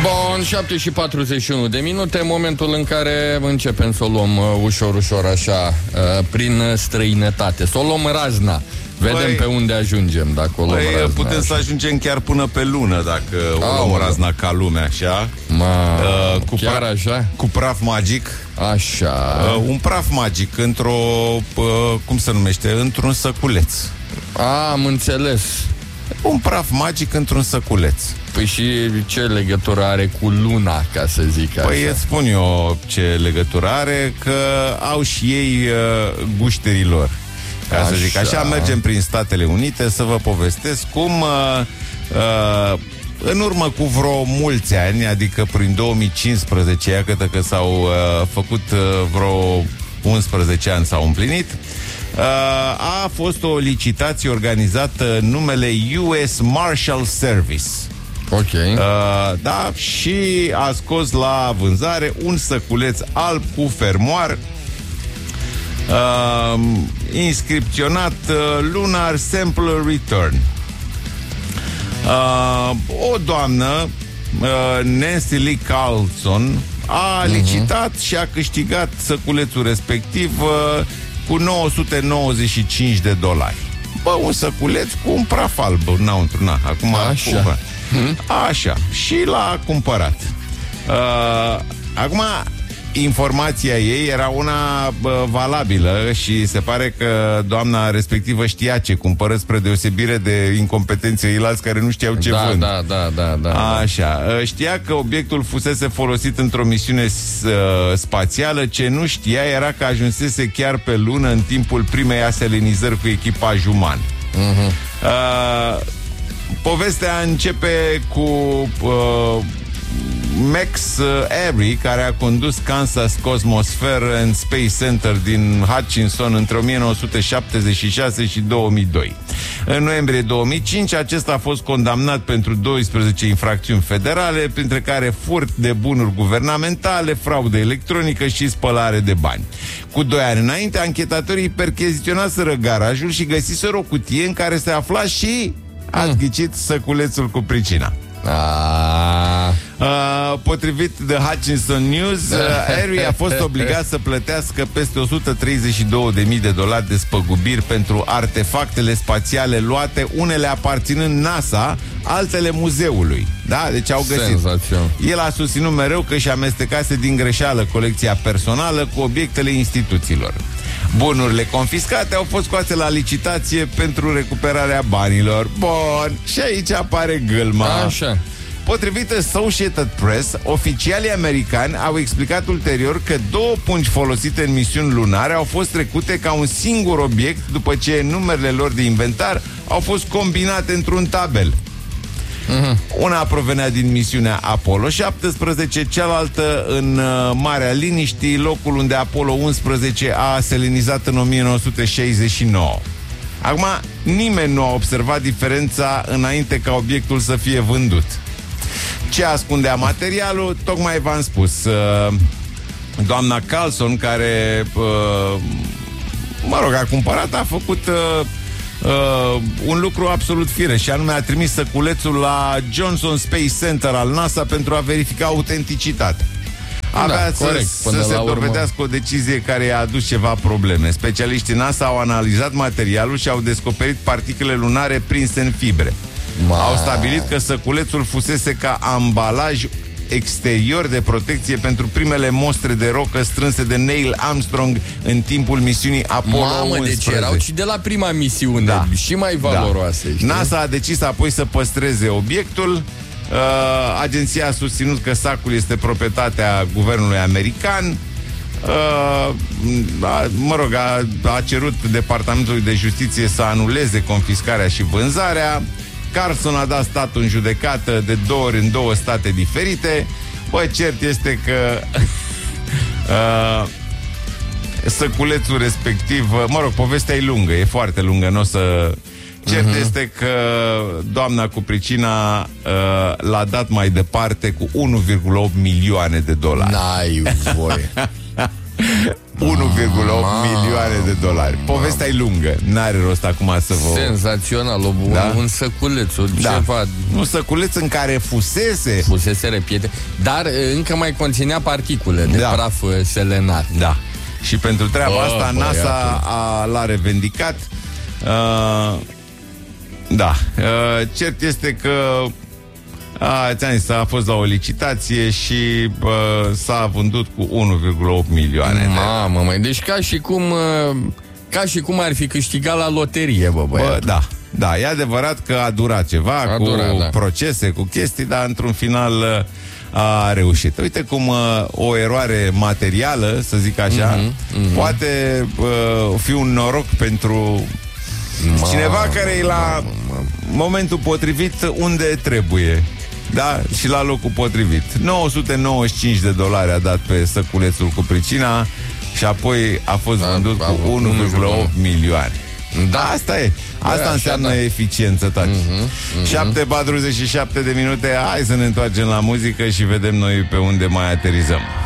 Bun, 7:41 de minute, momentul în care începem să o luăm ușor, așa, prin străinătate. Să o luăm razna. Vedem pe unde ajungem dacă o luăm razna. Putem așa să ajungem chiar până pe lună dacă o luăm razna ca lumea, așa. Chiar așa? Cu praf magic. Așa. Un praf magic într-o, cum se numește? Într-un săculeț. Am înțeles. Un praf magic într-un săculeț. Păi și ce legătură are cu luna, ca să zic așa? Păi îți spun eu ce legătură are, că au și ei gușterii lor. Ca să zic așa, mergem prin Statele Unite să vă povestesc cum în urmă cu vreo mulți ani, adică prin 2015, iată că s-au făcut vreo 11 ani s-au împlinit, a fost o licitație organizată în numele US Marshal Service. Ok. Da, și a scos la vânzare un săculeț alb cu fermoar inscripționat Lunar Sample Return. O doamnă, Nancy Lee Carlson, a licitat și a câștigat săculețul respectiv cu $995. Bă, un săculeț cu un praf alb înăuntru. Acum, așa. Așa. Și l-a cumpărat. Acum, informația ei era una valabilă și se pare că doamna respectivă știa ce cumpără, spre deosebire de incompetenții eilalți care nu știau ce vând. Da. Așa. Știa că obiectul fusese folosit într-o misiune spațială. Ce nu știa era că ajunsese chiar pe lună în timpul primei aselenizări cu echipaj uman. Povestea începe cu Max Airy, care a condus Kansas Cosmosphere and Space Center din Hutchinson între 1976 și 2002. În noiembrie 2005, acesta a fost condamnat pentru 12 infracțiuni federale, printre care furt de bunuri guvernamentale, fraudă electronică și spălare de bani. Cu 2 ani înainte, anchetatorii percheziționaseră garajul și găsiseră o cutie în care se afla și, ați ghicit, săculețul cu pricina. Potrivit The Hutchinson News, Airy a fost obligat să plătească peste $132.000 de spăgubiri pentru artefactele spațiale luate, unele aparținând NASA, altele muzeului. Da? Deci au găsit. Senzațion. El a susținut mereu că și amestecase din greșeală colecția personală cu obiectele instituțiilor. Bunurile confiscate au fost scoase la licitație pentru recuperarea banilor. Bun, și aici apare gâlma. Așa. Potrivit Associated Press, oficialii americani au explicat ulterior că 2 pungi folosite în misiuni lunare au fost trecute ca un singur obiect după ce numerele lor de inventar au fost combinate într-un tabel. Una provenea din misiunea Apollo 17, cealaltă în Marea Liniștii, locul unde Apollo 11 a selenizat în 1969. Acum, nimeni nu a observat diferența înainte ca obiectul să fie vândut. Ce ascundea materialul? Tocmai v-am spus. Doamna Carlson, care a cumpărat, a făcut un lucru absolut firesc, și anume a trimis săculețul la Johnson Space Center al NASA pentru a verifica autenticitatea. Avea să se dovedească o decizie care i-a adus ceva probleme. Specialiștii NASA au analizat materialul și au descoperit particule lunare prinse în fibre. Au stabilit că săculețul fusese ca ambalaj exterior de protecție pentru primele mostre de rocă strânse de Neil Armstrong în timpul misiunii Apollo 11. Deci erau și de la prima misiune, și mai valoroase. Da. NASA a decis apoi să păstreze obiectul. Agenția a susținut că sacul este proprietatea guvernului american. A cerut Departamentului de Justiție să anuleze confiscarea și vânzarea. Carlson a dat statul în judecată de 2 ori în 2 state diferite. Bă, cert este că săculețul respectiv, povestea e lungă, e foarte lungă, n-o să... Cert este că doamna cu pricina l-a dat mai departe cu $1,8 milioane. N-ai voie. milioane de dolari. Povestea e lungă, n-are rost acum să vă... Senzațional, un săculeț, ceva... Un săculeț în care fusese pietre, dar încă mai conținea particule de praf selenar. Da. Și pentru treaba asta NASA l-a revendicat. Cert este că ți-am zis, a fost la o licitație și s-a vândut cu 1,8 milioane. Mamă, măi, deci ca și cum ar fi câștigat la loterie, băiat. Da, e adevărat că a durat ceva, procese, cu chestii, dar într-un final a reușit. Uite cum o eroare materială, să zic așa, poate fi un noroc pentru cineva care e la momentul potrivit unde trebuie. Da, și la locul potrivit. $995 a dat pe săculețul cu pricina și apoi a fost vândut cu 1,8 milioane. Da, asta e. Asta înseamnă eficiență, taci. 7:47 de minute. Hai să ne întoarcem la muzică și vedem noi pe unde mai aterizăm.